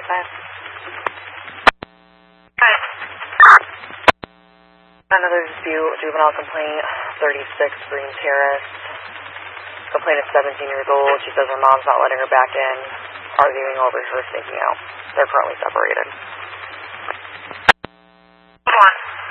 Another dispute, juvenile complaint, 36 Green Terrace. Complainant is 17 years old. She says her mom's not letting her back in, arguing over her sneaking out. They're currently separated. Hold on.